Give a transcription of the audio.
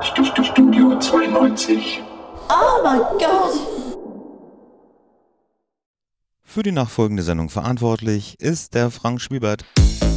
Studio 92. Oh mein Gott! Für die nachfolgende Sendung verantwortlich ist der Frank Schwiebert.